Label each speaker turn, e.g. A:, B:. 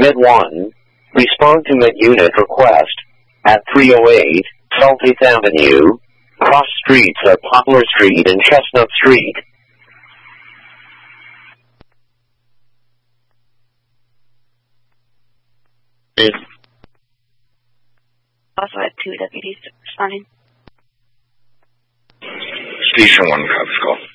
A: Med 1, respond to Med Unit request at 308 South 8th Avenue. Cross streets are Poplar Street and Chestnut Street.
B: Also had 2 deputies responding.
C: Station 1, Cop's call.